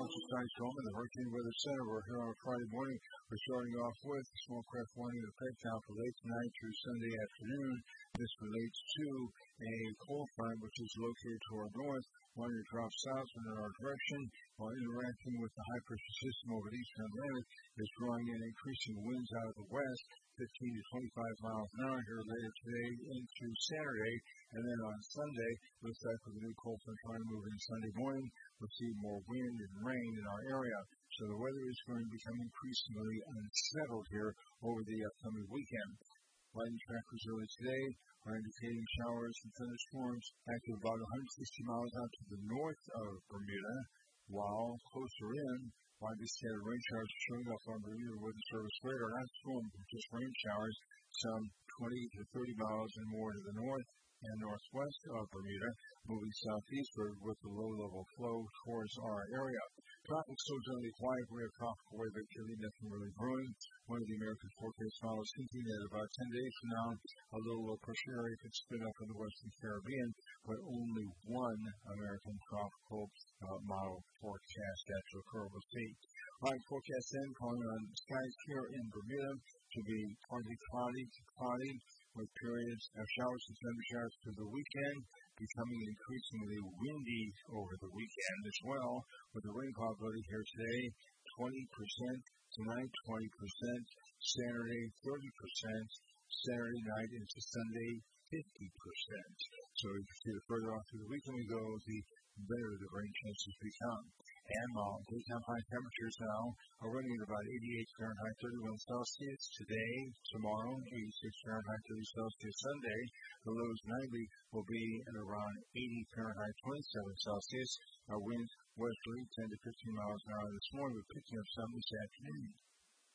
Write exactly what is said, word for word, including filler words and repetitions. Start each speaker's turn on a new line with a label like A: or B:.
A: This is Ty Shulman, the Hurricane Weather Center. We're here on a Friday morning. We're starting off with a small craft warning effect out for late tonight through Sunday afternoon. This relates to a cold front which is located to our north, wanting to drop south in our direction while interacting with the high pressure system over the eastern Atlantic. Is drawing in increasing winds out of the west, fifteen to twenty-five miles an hour here later today into Saturday. And then on Sunday, looks like with the new cold front trying to move in Sunday morning, we'll see more wind and rain in our area. So the weather is going to become increasingly unsettled here over the upcoming weekend. Lightning trackers early today are indicating showers and thunderstorms active about one hundred sixty miles out to the north of Bermuda, while closer in, widely scattered rain showers are showing up on Bermuda Weather Service radar. Not storm, just rain showers, some twenty to thirty miles and more to the north and northwest of Bermuda, moving southeastward with a low-level flow towards our area. Tropics so generally quiet. We have tropical weather activity, nothing really brewing. One of the American forecast models thinking that about ten days from now, a little low pressure area could spin up in the Western Caribbean, but only one American tropical uh, model forecast that to occur. We'll see. All right, forecast then calling on skies here in Bermuda to be partly cloudy to cloudy, with periods of showers and thundershowers through the weekend, becoming increasingly windy over the weekend as well, with the rain probability here today, twenty percent, tonight twenty percent, Saturday thirty percent, Saturday night into Sunday fifty percent. So you can see the further off through the weekend we go, the better the rain chances become. And uh, daytime high temperatures now are running at about eighty-eight Fahrenheit, thirty-one Celsius today, tomorrow, eighty-six Fahrenheit, thirty Celsius Sunday. The lows ninety will be at around eighty Fahrenheit, twenty-seven Celsius. Our winds westerly ten to fifteen miles an hour this morning, we're picking up some this afternoon.